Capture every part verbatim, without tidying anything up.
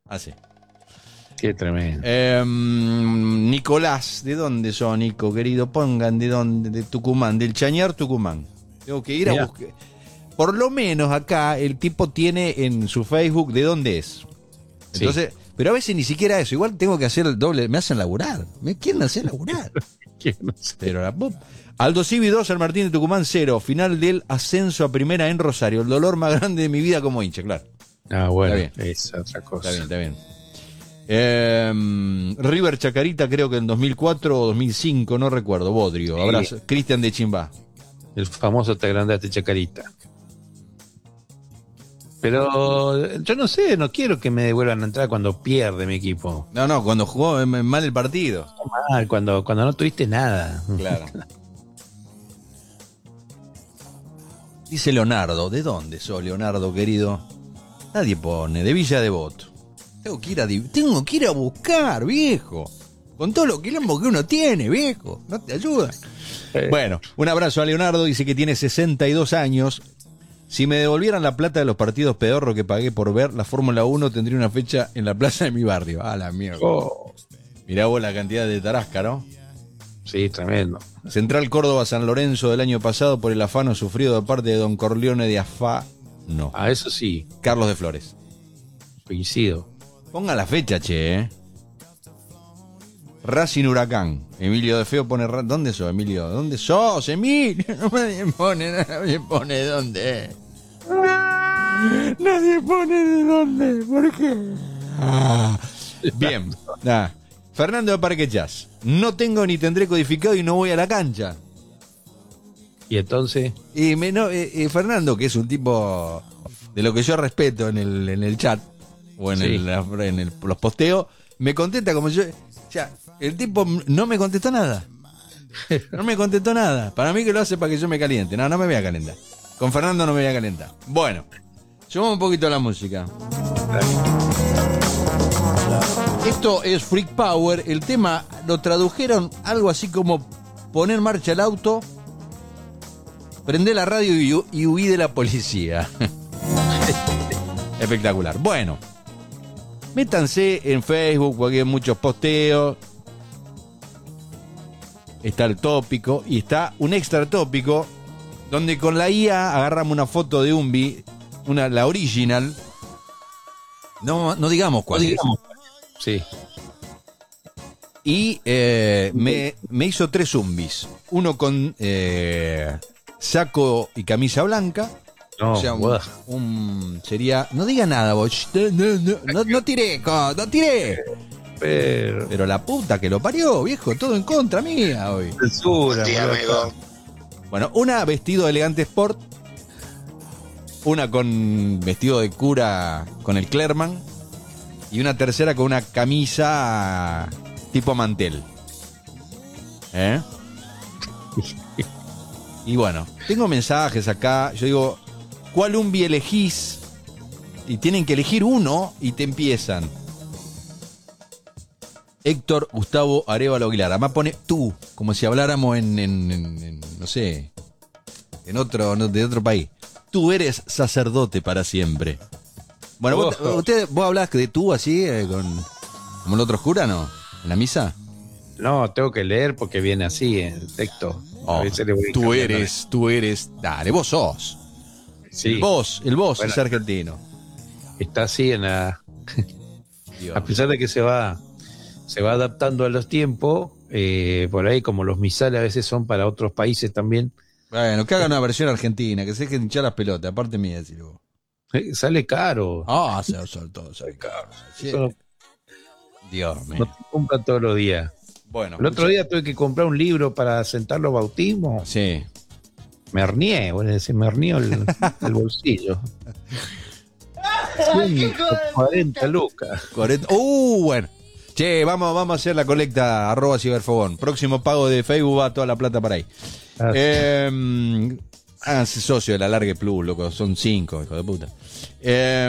Así. Qué tremendo. Eh, Nicolás, ¿de dónde son, Nico, querido? Pongan de dónde, de Tucumán, del Chañar, Tucumán. Tengo que ir Mirá. a buscar. Por lo menos acá el tipo tiene en su Facebook de dónde es. Entonces, sí. Pero a veces ni siquiera eso. Igual tengo que hacer el doble. Me hacen laburar. ¿Me quieren hacer laburar? no sé. Pero la pop. Aldo Civi dos, San Martín de Tucumán cero. Final del ascenso a primera en Rosario. El dolor más grande de mi vida como hincha, claro. Ah, bueno. Está bien. Es otra cosa. Está bien, está bien. Eh, River Chacarita, creo que en dos mil cuatro o dos mil cinco, no recuerdo. Bodrio. Sí. Abrazo. Cristian de Chimbá. El famoso Te agrandaste Chacarita. Pero yo no sé, no quiero que me devuelvan a entrar cuando pierde mi equipo. No, no, cuando jugó mal el partido. Mal, cuando, cuando no tuviste nada. Claro. Dice Leonardo, ¿de dónde sos, Leonardo, querido? Nadie pone, de Villa Devoto. Tengo que ir a, tengo que ir a buscar, viejo. Con todo lo quilombo que uno tiene, viejo. ¿No te ayuda? Eh. Bueno, un abrazo a Leonardo, dice que tiene sesenta y dos años. Si me devolvieran la plata de los partidos pedorro que pagué por ver la Fórmula uno, tendría una fecha en la plaza de mi barrio. Ah, la mierda. Oh. Mirá vos la cantidad de tarasca, ¿no? Sí, tremendo. Central Córdoba San Lorenzo del año pasado por el afano sufrido de parte de Don Corleone de Afá. No. Ah, eso sí. Carlos de Flores. Coincido. Ponga la fecha, che, ¿eh? Racing Huracán. Emilio de Feo pone... ¿Dónde sos, Emilio? ¿Dónde sos, Emilio? No me pone, nadie pone dónde. Nadie pone de dónde. ¿Por qué? Ah. Bien. Ah. Fernando de Parque Chas. No tengo ni tendré codificado y no voy a la cancha. ¿Y entonces? Y me, no, eh, eh, Fernando, que es un tipo de lo que yo respeto en el, en el chat o en, sí. el, en el, los posteos, me contesta como yo... O sea, el tipo no me contestó nada. No me contestó nada. Para mí que lo hace para que yo me caliente. No, no me voy a calentar. Con Fernando no me voy a calentar. Bueno, subamos un poquito la música. Esto es Freak Power. El tema lo tradujeron algo así como poner en marcha el auto, prende la radio y, y huí de la policía. Espectacular. Bueno, métanse en Facebook porque hay muchos posteos. Está el tópico y está un extra tópico donde con la I A agarramos una foto de Umbi, una, la original. No, no digamos cuál no es. Digamos. Sí. Y eh, me, me hizo tres Umbis. Uno con eh, saco y camisa blanca. No, o sea, un, un sería... No diga nada, vos. No, no, no, no tiré, no tiré. Pero... Pero la puta que lo parió, viejo. Todo en contra mía hoy. Censura, sí, amigo. Bueno, una vestido elegante sport. Una con vestido de cura con el Clerman. Y una tercera con una camisa tipo mantel. ¿Eh? Y bueno, tengo mensajes acá. Yo digo, ¿cuál Umbi elegís? Y tienen que elegir uno y te empiezan. Héctor Gustavo Arévalo Aguilar. Además pone tú, como si habláramos en, en, en, en no sé, en otro, de otro país. Tú eres sacerdote para siempre. Bueno, oh, vos, oh. Usted, vos hablás de tú así, eh, con, como el otro cura, ¿no? ¿En la misa? No, tengo que leer porque viene así en el texto. Oh, tú eres, tú eres, dale, vos sos. Sí. El vos, el vos bueno, es argentino. Está así en la... A pesar de que se va, se va adaptando a los tiempos, eh, por ahí como los misales a veces son para otros países también. Bueno, que hagan una versión argentina, que se dejen hinchar las pelotas, aparte mía, decirlo. Sale caro. Ah, se todo sale caro. Sí. Eso, Dios mío. No te compran todos los días. Bueno, el otro mucha... día tuve que comprar un libro para sentar los bautismos. Sí. Me hernié, bueno, se me hernió el, el bolsillo. cuarenta lucas. cuarenta Uh, bueno. Che, vamos, vamos a hacer la colecta, arroba ciberfogón. Próximo pago de Facebook va toda la plata para ahí. Ah, eh, háganse socio de la Largue Plus, loco. Son cinco, hijo de puta. Eh,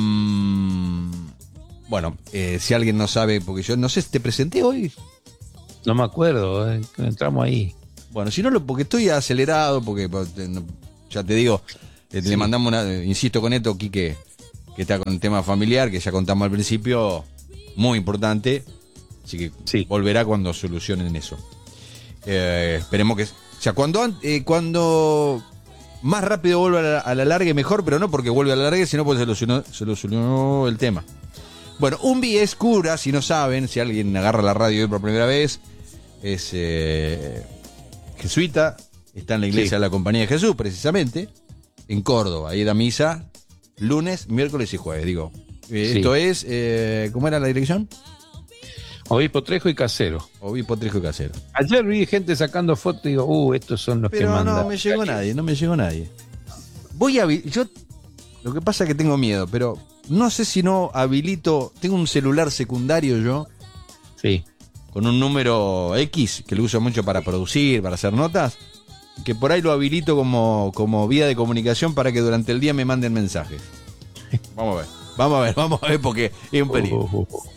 bueno, eh, si alguien no sabe, porque yo no sé si te presenté hoy. No me acuerdo, eh, entramos ahí. Bueno, si no, lo, porque estoy acelerado, porque ya te digo, sí. Le mandamos una, insisto con esto, Quique, que está con el tema familiar, que ya contamos al principio, muy importante. Así que sí, volverá cuando solucionen eso. Eh, esperemos que... O sea, cuando, eh, cuando más rápido vuelva a la, a la largue, mejor, pero no porque vuelve a la largue, sino porque solucionó, solucionó el tema. Bueno, Umbi es cura, si no saben, si alguien agarra la radio hoy por primera vez, es eh, jesuita, está en la iglesia sí. de la Compañía de Jesús, precisamente, en Córdoba. Ahí da misa lunes, miércoles y jueves, digo. Eh, sí. Esto es, eh, ¿cómo era la dirección? Obispo Trejo y Casero. Obispo Trejo y Casero. Ayer vi gente sacando fotos y digo, uh, estos son los pero que mandan. Pero no me llegó nadie, no me llegó nadie. Voy a... Yo, lo que pasa es que tengo miedo, pero no sé si no habilito... Tengo un celular secundario yo. Sí. Con un número X, que lo uso mucho para producir, para hacer notas. Que por ahí lo habilito como, como vía de comunicación para que durante el día me manden mensajes. Vamos a ver, vamos a ver, vamos a ver porque es un peligro. Uh, uh, uh.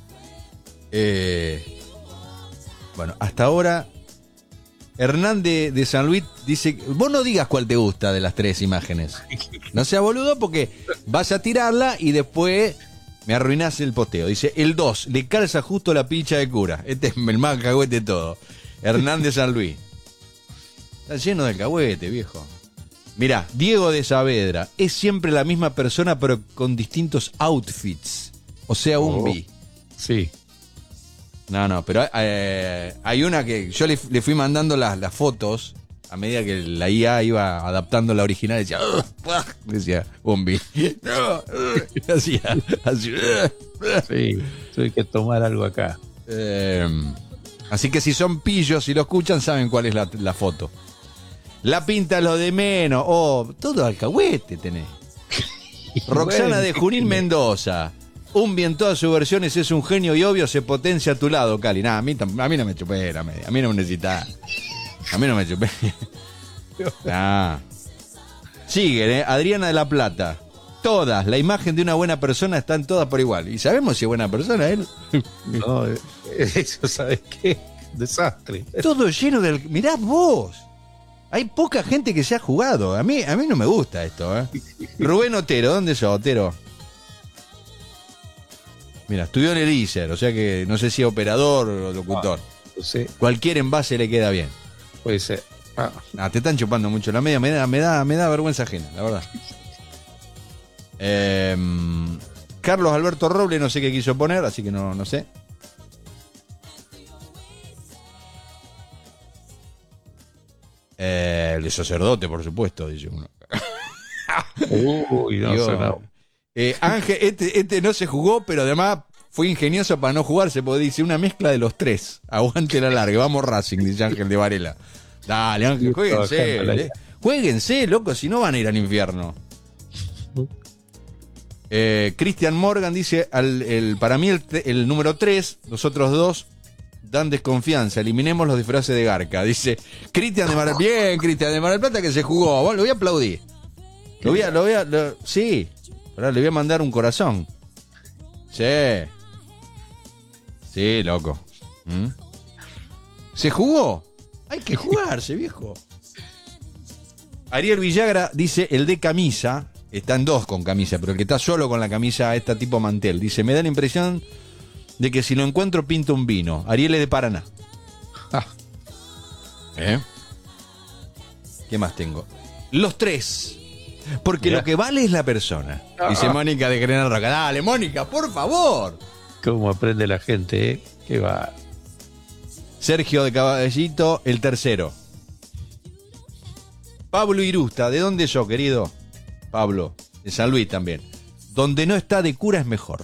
Eh, bueno, hasta ahora Hernán de, de San Luis dice, vos no digas cuál te gusta de las tres imágenes. No seas boludo porque vas a tirarla y después me arruinás el posteo. Dice, el dos, le calza justo la pincha de cura. Este es el más cagüete de todo. Hernán de San Luis. Está lleno de cagüete, viejo. Mirá, Diego de Saavedra. Es siempre la misma persona pero con distintos outfits. O sea, un oh, bi. Sí. No, no, pero eh, hay una que yo le, le fui mandando las, las fotos a medida que la I A iba adaptando la original. Decía, decía, Bombi. No, hacía, así. Sí, tuve que tomar algo acá. Eh, así que si son pillos y lo escuchan, saben cuál es la, la foto. La pinta lo de menos. Oh, todo alcahuete tenés. Roxana de Junín Mendoza. Umbi en todas sus versiones es un genio y obvio se potencia a tu lado, Cali. Nah, a mí, a mí no me chupé la media. A mí no me necesitás. A mí no me chupé. Nah. Siguen, ¿eh? Adriana de la Plata. Todas, la imagen de una buena persona están todas por igual. ¿Y sabemos si es buena persona él? No, eso, ¿sabes qué? Desastre. Todo lleno del... Mirá vos. Hay poca gente que se ha jugado. A mí, a mí no me gusta esto, ¿eh? Rubén Otero, ¿dónde sos, Otero? Mira, estudió en el I S E R, o sea que no sé si es operador o locutor. Ah, no sé. Cualquier envase le queda bien. Puede ser. Ah. Ah, te están chupando mucho la media, me da, me da, me da vergüenza ajena, la verdad. Eh, Carlos Alberto Roble, no sé qué quiso poner, así que no, no sé. Eh, el de sacerdote, por supuesto, dice uno. Uy, no, Digo, eh, Ángel, este, este no se jugó, pero además fue ingenioso para no jugarse, porque dice una mezcla de los tres. Aguante la larga, vamos Racing, dice Ángel de Varela. Dale, Ángel, jueguense. Eh, jueguense, loco, si no van a ir al infierno. Eh, Christian Morgan dice, al, el, para mí el, el número tres, los otros dos dan desconfianza, eliminemos los disfraces de Garca. Dice Cristian de Mar del Plata. Bien, Cristian de Mar del Plata que se jugó. Bueno, lo voy a aplaudir. Lo voy a, lo voy a, lo, sí. Ahora le voy a mandar un corazón. Sí. Sí, loco. ¿Mm? ¿Se jugó? Hay que jugarse, viejo. Ariel Villagra dice el de camisa. Están dos con camisa, pero el que está solo con la camisa está tipo mantel. Dice, me da la impresión de que si lo encuentro pinta un vino. Ariel es de Paraná. Ah. ¿Eh? ¿Qué más tengo? Los tres. Porque Mirá. Lo que vale es la persona. Ah. Dice Mónica de General Roca. Dale, Mónica, por favor. ¿Cómo aprende la gente, eh? Qué va. Sergio de Caballito, el tercero. Pablo Irusta, ¿de dónde sos, querido? Pablo, de San Luis también. Donde no está de cura es mejor.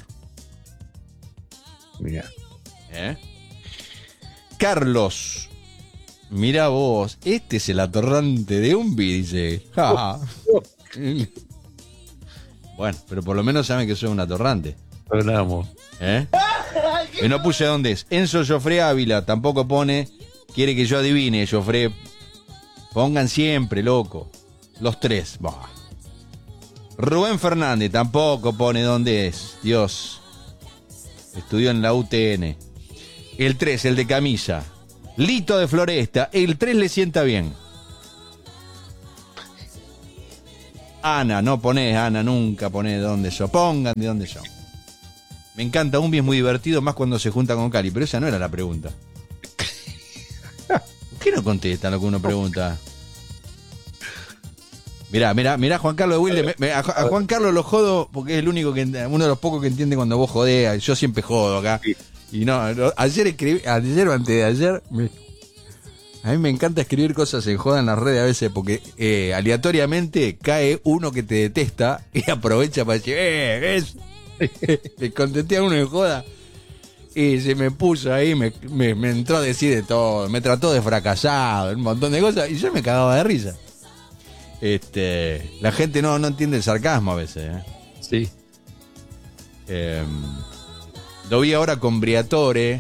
Mira. ¿Eh? Carlos. Mira vos, este es el atorrante de Umbi, dice. Ja. Bueno, pero por lo menos saben que soy un atorrante. Hablamos. ¿Eh? Y no puse dónde es. Enzo Joffre Ávila tampoco pone. Quiere que yo adivine, Joffre. Pongan siempre, loco. Los tres. Bah. Rubén Fernández tampoco pone dónde es. Dios. Estudió en la U T N. El tres, el de camisa. Lito de Floresta. El tres le sienta bien. Ana, no ponés, Ana, nunca ponés de dónde sos. Pongan de dónde son. Me encanta, Umbi es muy divertido, más cuando se junta con Cali, pero esa no era la pregunta. ¿Por qué no contestan lo que uno pregunta? Mirá, mirá, mirá, Juan Carlos de Wilde, me, me, a, a Juan Carlos lo jodo porque es el único que, uno de los pocos que entiende cuando vos jodés. Yo siempre jodo acá. Y no, no ayer escribí, ayer o antes de ayer, me, a mí me encanta escribir cosas en joda en las redes a veces porque eh, aleatoriamente cae uno que te detesta y aprovecha para decir, eh, es... Le contesté a uno en joda y se me puso ahí, me, me, me entró a decir de todo, me trató de fracasado, un montón de cosas y yo me cagaba de risa. Este, la gente no, no entiende el sarcasmo a veces, ¿eh? Sí. Eh, lo vi ahora con Briatore,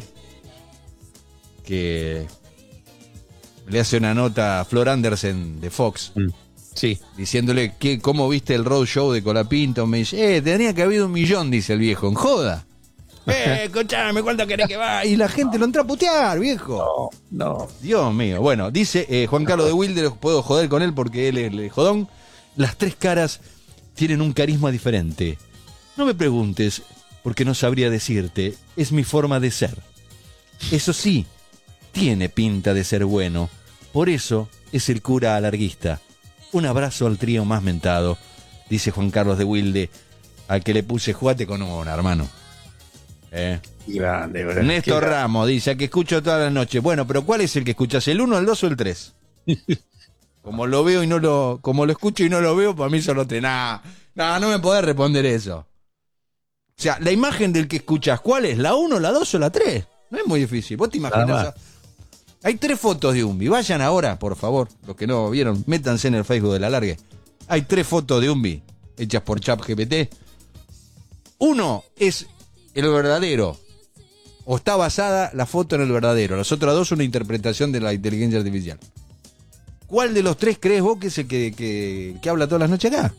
que le hace una nota a Flor Andersen de Fox. Mm. Sí. Diciéndole, ¿qué, ¿cómo viste el road show de Colapinto? Me dice, eh, tenía que haber habido un millón, dice el viejo, en joda. Eh, escuchame, ¿cuánto querés que va? Y la gente lo entra a putear, viejo. No, no. Dios mío. Bueno, dice eh, Juan Carlos de Wilde, puedo joder con él porque él es el jodón. Las tres caras tienen un carisma diferente. No me preguntes, porque no sabría decirte. Es mi forma de ser. Eso sí, tiene pinta de ser bueno. Por eso es el cura alarguista. Un abrazo al trío más mentado, dice Juan Carlos de Wilde, al que le puse jugate con una, hermano. ¿Eh? Grande, ¿verdad? Néstor Qué Ramos dice, a que escucho todas las noches. Bueno, pero ¿cuál es el que escuchas? ¿El uno, el dos o el tres? Como lo veo y no lo... Como lo escucho y no lo veo, para mí solo te... Nah, nah, no me podés responder eso. O sea, la imagen del que escuchas, ¿cuál es? ¿La uno, la dos o la tres? No es muy difícil. Vos te imaginas... Hay tres fotos de Umbi. Vayan ahora, por favor. Los que no vieron, métanse en el Facebook de La Largue. Hay tres fotos de Umbi hechas por ChatGPT. Uno es el verdadero. O está basada la foto en el verdadero. Las otras dos son una interpretación de la inteligencia artificial. ¿Cuál de los tres crees vos que es el que, que, que habla todas las noches acá?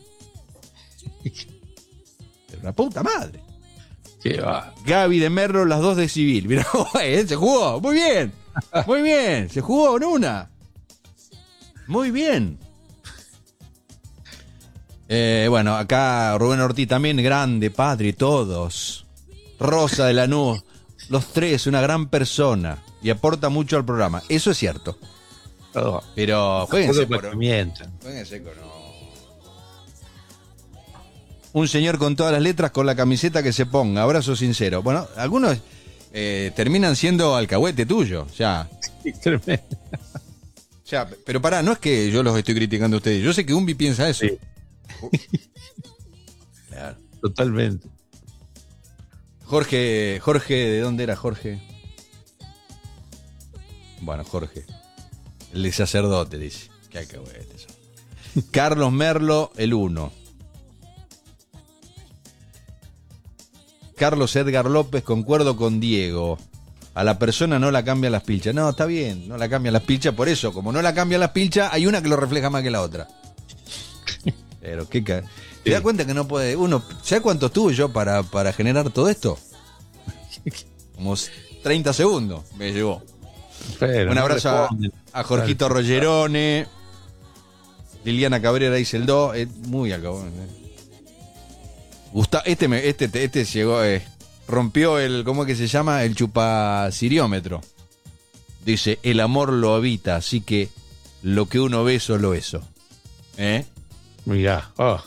Pero la puta madre. ¿Qué va? Gaby de Merlo, las dos de civil. Mirá, se jugó. Muy bien. Muy bien, se jugó en una. Muy bien. Eh, bueno, acá Rubén Ortiz también, grande, padre, todos. Rosa de Lanús, los tres, una gran persona. Y aporta mucho al programa. Eso es cierto. Oh. Pero jueguense por... Jueguense con... Un señor con todas las letras con la camiseta que se ponga. Abrazo sincero. Bueno, algunos... Eh, terminan siendo alcahuete tuyo, ya. Tremendo. Ya, pero pará, no es que yo los estoy criticando a ustedes. Yo sé que Umbi piensa eso. Sí. Claro. Totalmente. Jorge, Jorge, ¿de dónde era Jorge? Bueno, Jorge. El de sacerdote, dice. Qué alcahuete eso. Carlos Merlo, el uno. Carlos Edgar López, concuerdo con Diego. A la persona no la cambian las pilchas. No, está bien, no la cambian las pilchas. Por eso, como no la cambian las pilchas, hay una que lo refleja más que la otra. Pero qué ca... ¿Te das cuenta que no puede? Uno, ¿sabes cuánto tuve yo para, para generar todo esto? Como treinta segundos me llevó. Pero un abrazo no a, a Jorgito Rogerone. Liliana Cabrera dice el dos. Eh, muy acabón. Eh. Gusta, este, me, este, este llegó, eh, rompió el, ¿cómo es que se llama? El chupaciriómetro. Dice, el amor lo habita, así que lo que uno ve solo eso. ¿Eh? Mirá. Oh.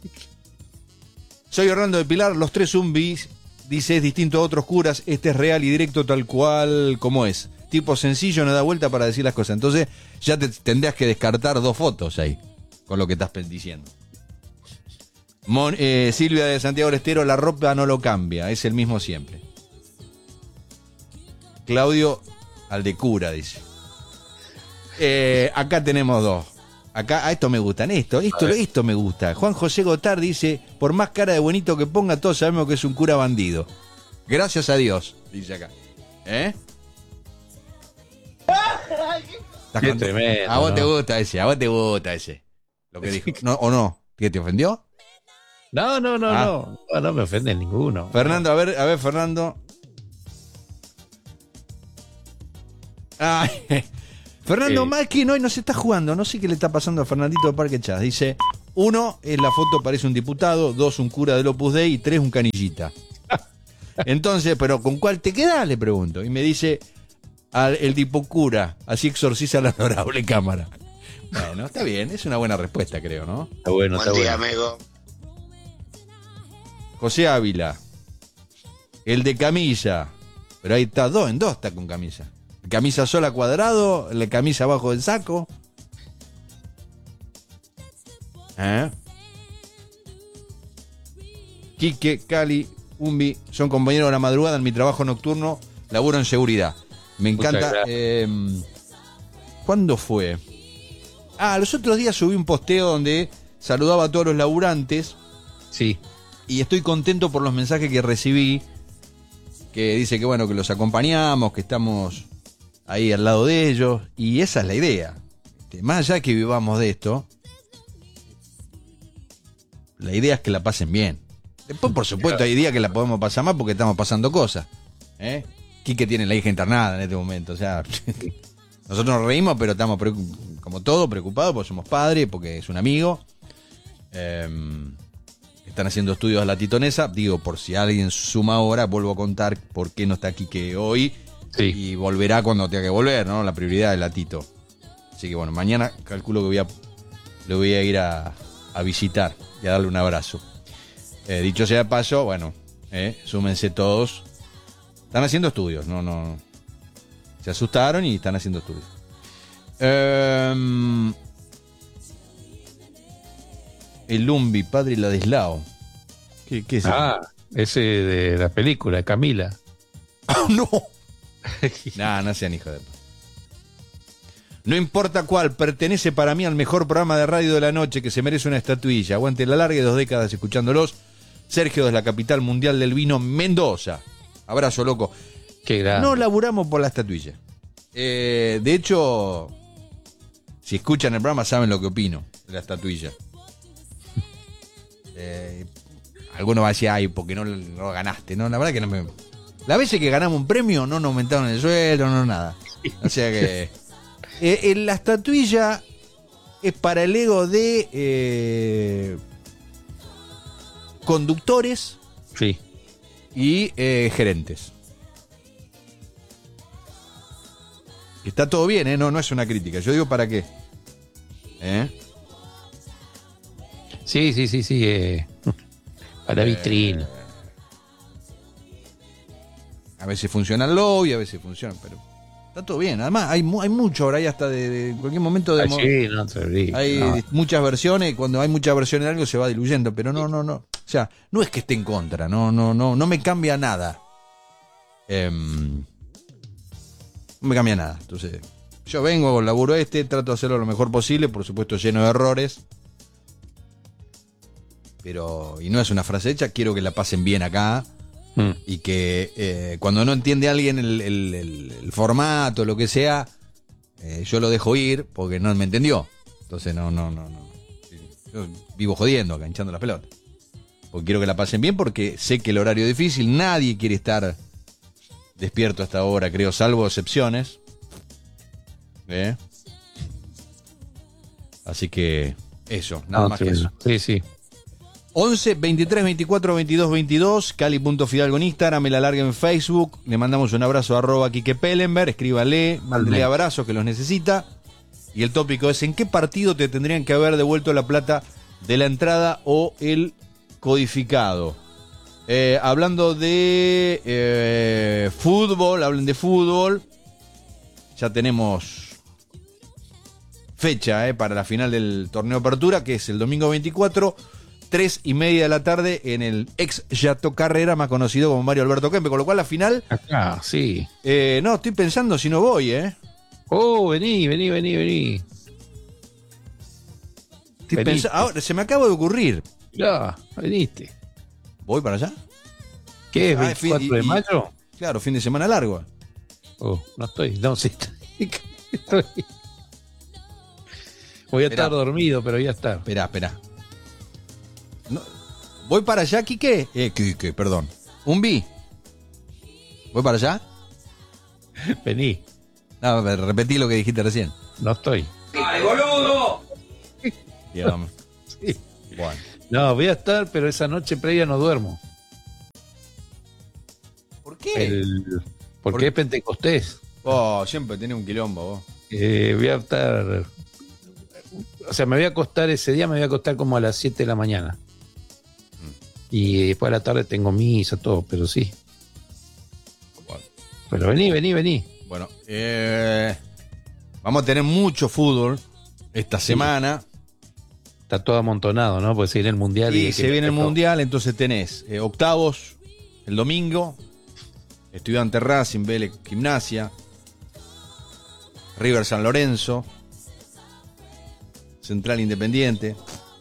Soy Orlando de Pilar, los tres zumbis, dice, es distinto a otros curas, este es real y directo tal cual como es. Tipo sencillo, no da vuelta para decir las cosas. Entonces ya te tendrías que descartar dos fotos ahí, con lo que estás diciendo. Mon, eh, Silvia de Santiago del Estero, la ropa no lo cambia, es el mismo siempre. Claudio Aldecura dice. Eh, acá tenemos dos. Acá, a esto me gustan, esto, esto, esto me gusta. Juan José Gotard dice, por más cara de bonito que ponga, todos sabemos que es un cura bandido. Gracias a Dios, dice acá. ¿Eh? Qué tremendo, a vos ¿no? te gusta ese, a vos te gusta ese. Lo que dijo. ¿No, ¿O no? ¿Qué te ofendió? No, no, no, ah. no, no. No me ofende ninguno. Fernando, a ver, a ver, Fernando. Ay, Fernando eh. Malkin hoy no se está jugando. No sé qué le está pasando a Fernandito de Parque Chas. Dice, Uno, es la foto, parece un diputado. Dos, un cura del Opus Dei. Y tres, un canillita. Entonces, ¿pero con cuál te quedás? Le pregunto. Y me dice, al, el tipo cura. Así exorciza la honorable cámara. Bueno, está bien. Es una buena respuesta, creo, ¿no? Está bueno, Buen está día, bueno. amigo. José Ávila. El de camisa. Pero ahí está, dos en dos está con camisa. Camisa sola cuadrado, la camisa abajo del saco. ¿Eh? Quique, Cali, Umbi, son compañeros de la madrugada en mi trabajo nocturno, laburo en seguridad. Me encanta. Eh, ¿Cuándo fue? Ah, los otros días subí un posteo donde saludaba a todos los laburantes. Sí. Y estoy contento por los mensajes que recibí, que dice que bueno, que los acompañamos, que estamos ahí al lado de ellos, y esa es la idea. Más allá de que vivamos de esto, la idea es que la pasen bien. Después, por supuesto, hay días que la podemos pasar mal porque estamos pasando cosas. ¿eh? Quique tiene la hija internada en este momento, o sea, nosotros nos reímos, pero estamos, como todo, preocupados porque somos padres, porque es un amigo. Eh, Están haciendo estudios a la titonesa. Digo, por si alguien suma ahora, vuelvo a contar por qué no está Quique hoy. Sí. Y volverá cuando tenga que volver, ¿no? La prioridad es la Tito. Así que bueno, mañana calculo que voy a, le voy a ir a, a visitar y a darle un abrazo. Eh, dicho sea de paso, bueno, eh, súmense todos. Están haciendo estudios, no, no. Se asustaron y están haciendo estudios. Eh, El Lumbi, padre Ladislao. ¿Qué, qué es eso? Ah, ese de la película, Camila. ¡Oh, no! Nah, no sean hijos de... No importa cuál, pertenece para mí al mejor programa de radio de la noche que se merece una estatuilla. Aguante la larga y dos décadas escuchándolos. Sergio de la capital mundial del vino, Mendoza. Abrazo, loco. Qué grande. No laburamos por la estatuilla. Eh, de hecho, si escuchan el programa saben lo que opino de la estatuilla. Eh, alguno va a decir, ay, porque no lo ganaste, ¿no? La verdad que no me... Las veces que ganamos un premio no nos aumentaron el sueldo, no nada. O sea que... Eh, la estatuilla es para el ego de eh, conductores Sí. y eh, gerentes. Está todo bien, ¿eh? No, no es una crítica. Yo digo, ¿para qué? ¿Eh? Sí, sí, sí, sí. Eh, para vitrina. Eh, a veces funciona el lobby, a veces funciona, pero está todo bien. Además, hay, hay mucho ahora, hay hasta de, de en cualquier momento de Ah, sí, no te olvides, hay no. muchas versiones, y cuando hay muchas versiones de algo se va diluyendo, pero no, no, no. O sea, no es que esté en contra, no, no, no, no me cambia nada. Eh, no me cambia nada. Entonces, yo vengo con el laburo este, trato de hacerlo lo mejor posible, por supuesto lleno de errores. Pero, y no es una frase hecha, quiero que la pasen bien acá. Mm. Y que eh, cuando no entiende alguien el, el, el, el formato, lo que sea, eh, yo lo dejo ir porque no me entendió. Entonces no, no, no, no. Yo vivo jodiendo acá, hinchando las pelotas. Porque quiero que la pasen bien porque sé que el horario es difícil, nadie quiere estar despierto hasta ahora, creo, salvo excepciones. ¿Eh? Así que eso, nada no, más sí, que eso. Sí, sí. once, veintitrés, veinticuatro, veintidós, veintidós, Cali.Fidalgo en Instagram, me la larga en Facebook, le mandamos un abrazo a arroba Quique Pellenberg, escríbale, mándele abrazos que los necesita. Y el tópico es: ¿en qué partido te tendrían que haber devuelto la plata de la entrada o el codificado? Eh, hablando de eh, fútbol, hablen de fútbol, ya tenemos fecha eh, para la final del torneo Apertura, que es el domingo veinticuatro, tres y media de la tarde en el ex Yato Carrera, más conocido como Mario Alberto Kempe, con lo cual la final... Acá, sí. Eh, no, estoy pensando si no voy, ¿eh? Oh, vení, vení, vení, vení. Estoy pensando, ahora, se me acaba de ocurrir. Ya, veniste. ¿Voy para allá? ¿Qué es, Ah, veinticuatro fin- y- de y- mayo? Claro, fin de semana largo. Oh, no estoy, no, sí estoy. estoy. Voy a Esperá. estar dormido, pero voy a estar. Esperá, esperá. No, ¿voy para allá, Quique? Eh, Quique, perdón. ¿Umbi? ¿Voy para allá? Vení, No, repetí lo que dijiste recién. no estoy. ¡Dale, boludo! Digamos. Sí. Bueno. No, voy a estar, pero esa noche previa no duermo. ¿Por qué? El, porque ¿Por? es Pentecostés. Oh, siempre tiene un quilombo vos. Eh, voy a estar... O sea, me voy a acostar ese día, me voy a acostar como a las siete de la mañana. Mm. Y después a la tarde tengo misa, todo, pero sí. Bueno. Pero vení, vení, vení. Bueno, eh, vamos a tener mucho fútbol esta sí. semana. Está todo amontonado, ¿no? Pues se viene el Mundial. Sí, y se viene el Mundial, entonces tenés eh, octavos el domingo, Estudiantes Racing, Vélez Gimnasia, River San Lorenzo, Central Independiente.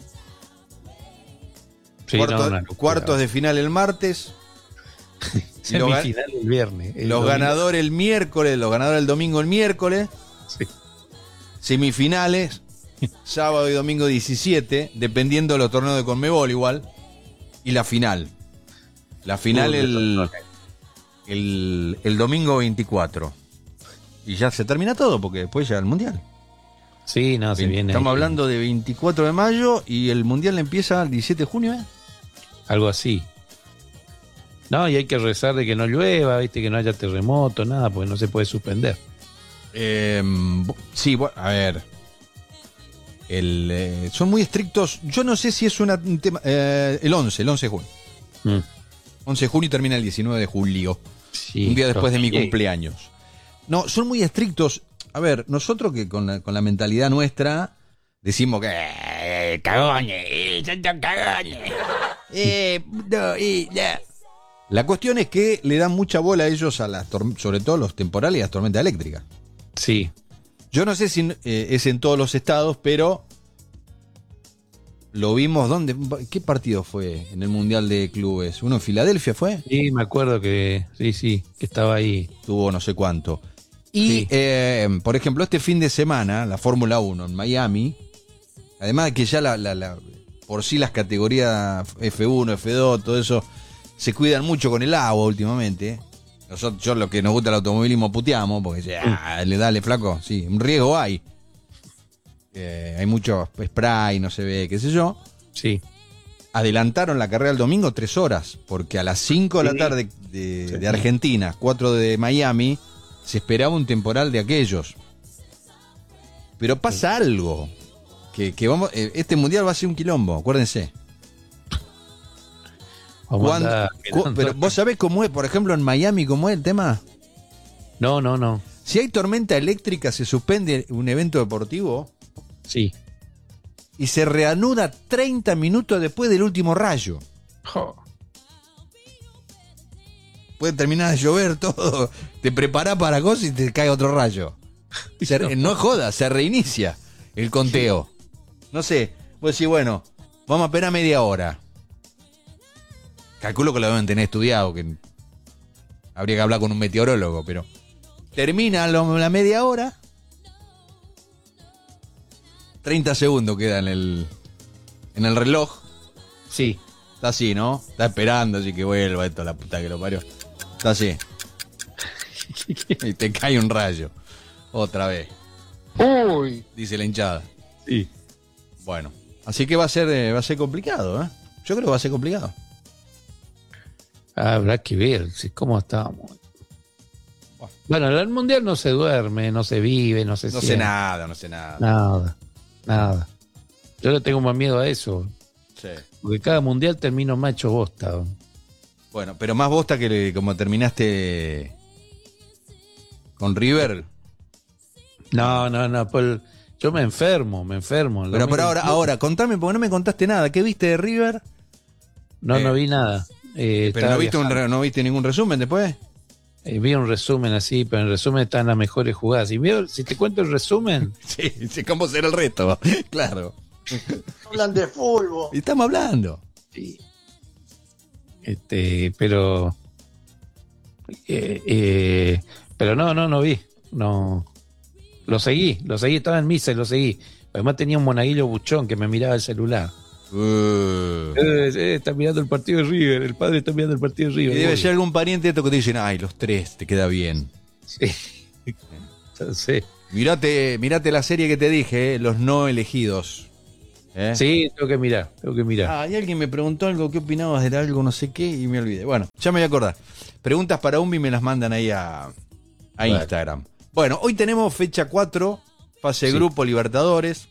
Sí, Cuarto, no, cuartos de final el martes. Semifinal el viernes. El los domingo. ganadores el miércoles, los ganadores el domingo el miércoles. Sí. Semifinales, sábado y domingo diecisiete, dependiendo de los torneos de Conmebol igual. Y la final. La final el, el, el domingo veinticuatro. Y ya se termina todo, porque después ya el Mundial. Sí, no, se viene. Estamos ahí. hablando de veinticuatro de mayo y el Mundial empieza el diecisiete de junio, ¿eh? Algo así. No, y hay que rezar de que no llueva, viste, que no haya terremoto, nada, porque no se puede suspender. Eh, sí, bueno, a ver. El, eh, son muy estrictos. Yo no sé si es una, un tema. Eh, el once, el once de junio. Mm. once de junio y termina el diecinueve de julio. Sí, un día después de mi cumpleaños. No, son muy estrictos. A ver, nosotros que con la, con la mentalidad nuestra decimos que eh, cagones, eh, son cagones. Eh, no, eh, no. La cuestión es que le dan mucha bola a ellos, a las sobre todo los temporales y las tormentas eléctricas. Sí. Yo no sé si eh, es en todos los estados, pero lo vimos. ¿Dónde? ¿Qué partido fue en el Mundial de Clubes? ¿Uno en Filadelfia fue? Sí, me acuerdo que sí, sí, que estaba ahí. Tuvo no sé cuánto. Y, sí. eh, por ejemplo, este fin de semana, la Fórmula uno en Miami, además de que ya la, la, la por sí las categorías F uno, F dos, todo eso, se cuidan mucho con el agua últimamente. Nosotros, yo lo que nos gusta el automovilismo puteamos, porque ya, le dale flaco, sí, un riesgo hay. Eh, hay mucho spray, no se ve, qué sé yo. Sí. Adelantaron la carrera el domingo tres horas, porque a las cinco de la tarde de, sí. de Argentina, cuatro de Miami, se esperaba un temporal de aquellos. Pero pasa sí. algo. Que, que vamos, este mundial va a ser un quilombo, acuérdense. Cuando, cu, pero vos sabés cómo es, por ejemplo, en Miami, cómo es el tema. No, no, no. Si hay tormenta eléctrica, se suspende un evento deportivo. Sí. Y se reanuda treinta minutos después del último rayo. Oh. Puede terminar de llover todo. Te preparás para cosas y te cae otro rayo. Se, no. no joda, se reinicia el conteo. No sé, vos decís, bueno, vamos a esperar media hora. Calculo que lo deben tener estudiado, que habría que hablar con un meteorólogo, pero termina lo, la media hora. treinta segundos queda en el en el reloj. Sí. Está así, ¿no? Está esperando así que vuelva esto, la puta que lo parió. Está así. Y te cae un rayo. Otra vez. Uy. Dice la hinchada. Sí. Bueno, así que va a ser, va a ser complicado, ¿eh? Yo creo que va a ser complicado. Habrá que ver cómo estamos. Bueno, el mundial no se duerme, no se vive, no se No siente. sé nada, no sé nada. Nada, nada. Yo le tengo más miedo a eso. Sí. Porque cada mundial termino más hecho bosta. Bueno, pero más bosta que como terminaste con River. No, no, no. Pues yo me enfermo, me enfermo. Pero, pero ahora, ahora, contame, porque no me contaste nada. ¿Qué viste de River? No, eh, no vi nada. Eh, ¿Pero no viste, un, no viste ningún resumen después? Eh, vi un resumen así, pero en el resumen están las mejores jugadas. Si, veo, si te cuento el resumen... sí, sí, ¿cómo será el resto? Claro. Hablan de fútbol. Y estamos hablando. Sí. Este, pero... Eh, eh, pero no, no, no vi. No. Lo seguí, lo seguí, estaba en misa y lo seguí. Además tenía un monaguillo buchón que me miraba el celular. Uh. Eh, eh, está mirando el partido de River, el padre está mirando el partido de River. Y debe ser algún pariente de esto que te dicen, ay, los tres, te queda bien. Sí. Sí. Mirate, mirate la serie que te dije, eh, Los No Elegidos. ¿Eh? Sí, tengo que mirar, tengo que mirar. Ah, y alguien me preguntó algo, ¿qué opinabas de algo, no sé qué? Y me olvidé. Bueno, ya me voy a acordar. Preguntas para Umbi me las mandan ahí a, a Vale. Instagram. Bueno, hoy tenemos fecha cuatro, fase de Sí. grupo Libertadores.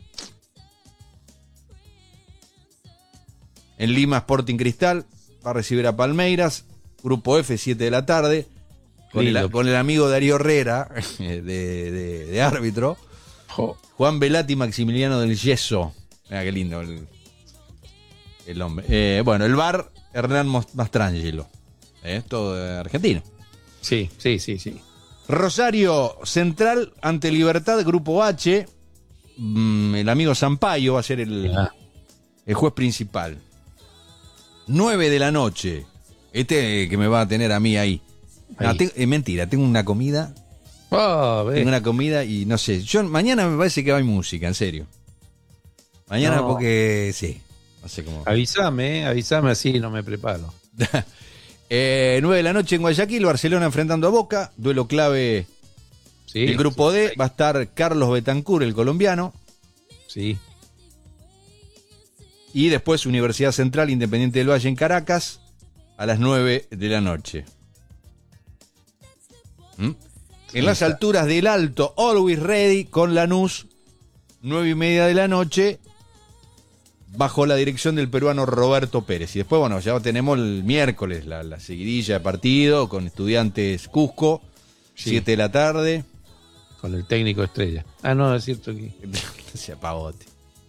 En Lima, Sporting Cristal va a recibir a Palmeiras. Grupo F, siete de la tarde. Con, el, Lindo. con el amigo Darío Herrera, de, de- de árbitro. Jo. Juan Velati, Maximiliano del Yeso. Mira qué lindo el, el hombre. Eh, bueno, el V A R, Hernán Mos- Mastrangelo. Eh, todo de argentino. Sí, sí, sí, sí. Rosario Central ante Libertad, Grupo H. Mm, el amigo Sampaio va a ser el, Ah. el juez principal. nueve de la noche. Este que me va a tener a mí ahí. No, Ahí. te- es mentira, tengo una comida. Oh, ve. Tengo una comida y no sé. Yo mañana me parece que va a haber música, en serio. Mañana No. porque sí. No sé cómo. Avísame, eh, avísame así, no me preparo. eh, nueve de la noche en Guayaquil, Barcelona enfrentando a Boca. Duelo clave. Sí, El grupo sí, D va a estar Carlos Betancur, el colombiano. Sí. Y después Universidad Central Independiente del Valle en Caracas a las nueve de la noche. ¿Mm? En las alturas del Alto, Always Ready con Lanús, nueve y media de la noche, bajo la dirección del peruano Roberto Pérez. Y después, bueno, ya tenemos el miércoles la, la seguidilla de partido con Estudiantes Cusco, Sí. siete de la tarde. Con el técnico estrella. Ah, no, es cierto que. Se apagote.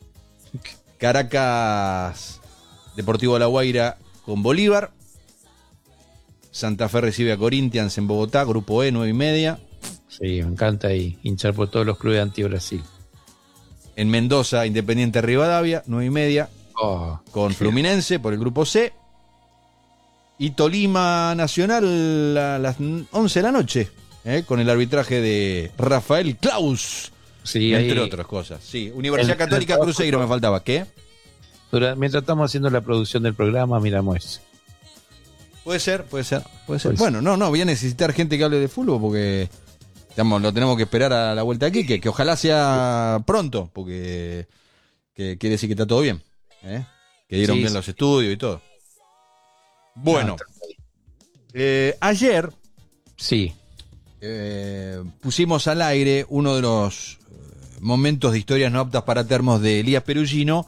Caracas Deportivo La Guaira con Bolívar. Santa Fe recibe a Corinthians en Bogotá, grupo E, nueve y media. Sí, me encanta ahí hinchar por todos los clubes anti-Brasil. En Mendoza, Independiente Rivadavia, nueve y media. Oh, Con Fluminense por el grupo C. Y Tolima Nacional a las once de la noche, ¿eh? Con el arbitraje de Rafael Klaus, sí, entre ahí, otras cosas. Sí, Universidad El- Católica el- Cruzeiro me faltaba. ¿Qué? dura- mientras estamos haciendo la producción del programa, miramos eso. Puede ser, puede ser, puede ser. Puede Bueno, no, no, voy a necesitar gente que hable de fútbol porque estamos, lo tenemos que esperar a la vuelta aquí, que, que ojalá sea pronto, porque que quiere decir que está todo bien, ¿eh? Que dieron Sí, bien sí. los estudios y todo. Bueno, Ah, eh, ayer Sí, eh, pusimos al aire uno de los eh, momentos de historias no aptas para termos de Elías Perugino,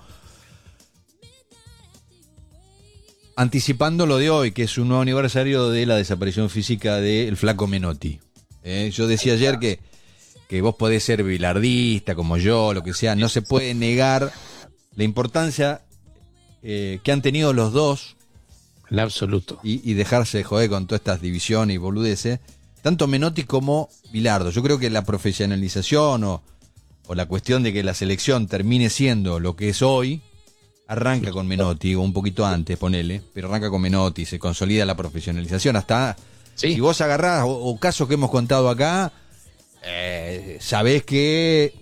anticipando lo de hoy, que es un nuevo aniversario de la desaparición física del Flaco Menotti. Eh, yo decía ayer que, que vos podés ser bilardista, como yo, lo que sea, no se puede negar la importancia eh, que han tenido los dos en absoluto. y, y dejarse de joder con todas estas divisiones y boludeces, tanto Menotti como Bilardo. Yo creo que la profesionalización o, o la cuestión de que la selección termine siendo lo que es hoy, arranca con Menotti, o un poquito antes, ponele, pero arranca con Menotti, se consolida la profesionalización. Hasta Sí, si vos agarrás, o, o casos que hemos contado acá, eh, sabés que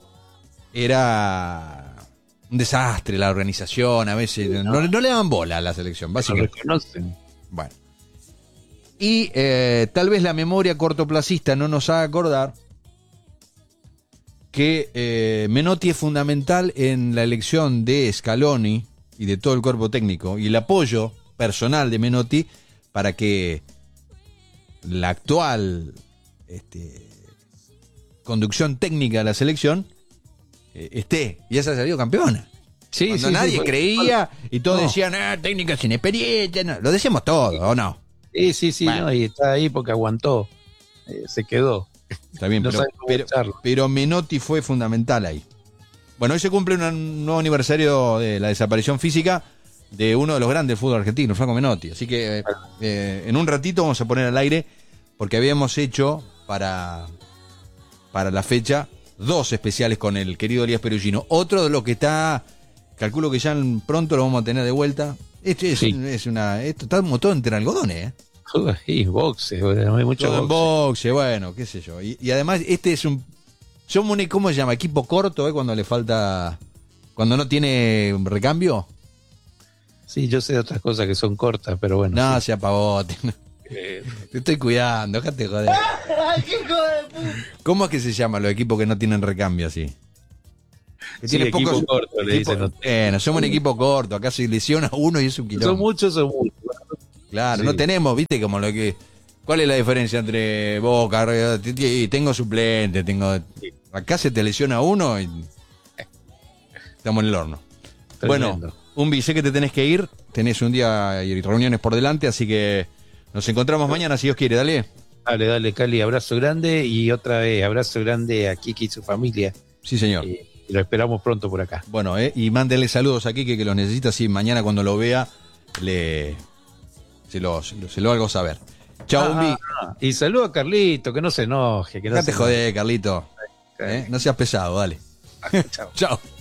era un desastre la organización, a veces no, no le daban bola a la selección, lo básicamente. reconocen. Bueno. Y eh, tal vez la memoria cortoplacista no nos haga acordar que eh, Menotti es fundamental en la elección de Scaloni y de todo el cuerpo técnico y el apoyo personal de Menotti para que la actual este, conducción técnica de la selección eh, esté y esa ha salido campeona. Sí, Cuando sí, nadie sí, fue- creía y todos No. decían, ah, técnica sin experiencia, no. Lo decíamos todo, ¿o no? Sí, sí, sí, Bueno. no, y está ahí porque aguantó. Eh, se quedó. Está bien, No pero, sabe cómo pero, echarlo. pero Menotti fue fundamental ahí. Bueno, hoy se cumple un nuevo aniversario de la desaparición física de uno de los grandes del fútbol argentino, Flaco Menotti. Así que eh, eh, en un ratito vamos a poner al aire, porque habíamos hecho para, para la fecha dos especiales con el querido Elías Perugino. Otro de los que está, calculo que ya en- pronto lo vamos a tener de vuelta. Este es, Sí. es una, esto está todo entre algodones, ¿eh? Y boxe, hay mucho Todo en boxe. boxe, bueno, qué sé yo. Y, y además, este es un. Somos un, ¿cómo se llama? Equipo corto, ¿eh? Cuando le falta. Cuando no tiene recambio. Sí, yo sé de otras cosas que son cortas, pero bueno. No, sí. se apavote. Eh, Te estoy cuidando, déjate joder. ¿Cómo es que se llaman los equipos que no tienen recambio así? Que Sí, tiene equipo pocos. corto, le equipo- dicen. Bueno, somos un equipo corto. Acá se lesiona uno y es un quilombo. Son muchos, son muchos. Claro, Sí. no tenemos, viste, como lo que. ¿Cuál es la diferencia entre Boca? River? T- t- Tengo suplente, tengo. Acá se te lesiona uno y. Estamos en el horno. Tremendo. Bueno, Umbi, sé que te tenés que ir. Tenés un día y reuniones por delante, así que nos encontramos mañana si Dios quiere. Dale. Dale, dale, Cali, abrazo grande y otra vez abrazo grande a Kiki y su familia. Sí, señor. Eh, y lo esperamos pronto por acá. Bueno, eh, y mándenle saludos aquí que, que los necesita. Así mañana cuando lo vea, le. Se lo, se lo, se lo hago saber. Chao, Umbi. Ah, y saludo a Carlito, que no se enoje. Que no Dejate se joder, Carlito. enoje. Eh, No seas pesado, dale. Chao. Chao.